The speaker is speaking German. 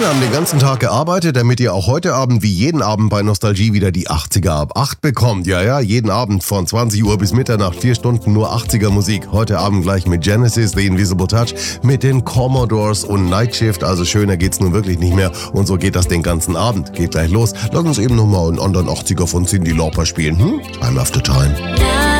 Wir haben den ganzen Tag gearbeitet, damit ihr auch heute Abend wie jeden Abend bei Nostalgie wieder die 80er ab 8 bekommt. Ja, jeden Abend von 20 Uhr bis Mitternacht, 4 Stunden nur 80er Musik. Heute Abend gleich mit Genesis, The Invisible Touch, mit den Commodores und Night Shift. Also schöner geht's nun wirklich nicht mehr. Und so geht das den ganzen Abend. Geht gleich los. Lass uns eben nochmal einen anderen 80er von Cyndi Lauper spielen. Time After Time.